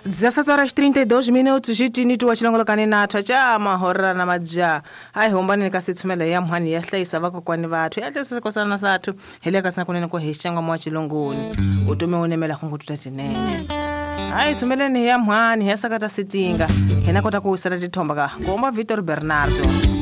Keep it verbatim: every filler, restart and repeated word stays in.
dezessete horas trinta e dois minutos xitinitu wa xilongolokani na thwa cha mahorra na maja ai hombani ka sithumela ya mhani ya hlayisa vakokwani vathu ya hlayisa kosana sathu hele ka sana kunene ko hexanga mwa xilongoni utume unemela khungutu tatinene ai thumeleni ya mhani ya sakata sitinga hena kota ku usala tithomba ka ngomba Victor Bernardo